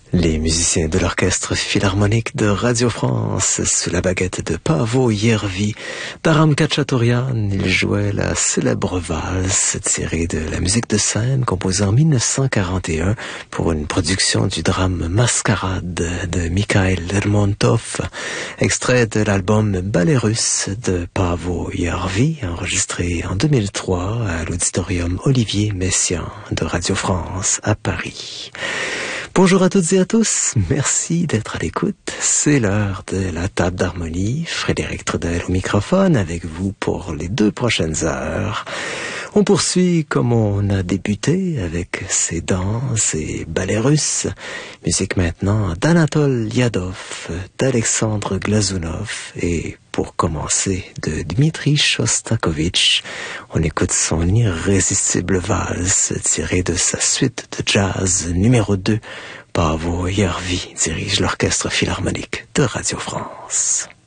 Les musiciens de l'Orchestre Philharmonique de Radio France, sous la baguette de Paavo Järvi, d'Aram Khachaturian, ils jouaient la célèbre valse tirée de la musique de scène composée en 1941 pour une production du drame Mascarade de Mikhail Lermontov, extrait de l'album Ballet russe de Paavo Järvi, enregistré en 2003 à l'auditorium Olivier Messiaen de Radio France à Paris. Bonjour à toutes et à tous, merci d'être à l'écoute. C'est l'heure de la table d'harmonie. Frédéric Trudel au microphone avec vous pour les 2 prochaines heures. On poursuit comme on a débuté avec ces danses et ballets russes. Musique maintenant d'Anatole Liadov, d'Alexandre Glazunov et pour commencer de Dmitri Shostakovich. On écoute son irrésistible valse tirée de sa suite de jazz numéro 2. Paavo Järvi dirige l'Orchestre Philharmonique de Radio France.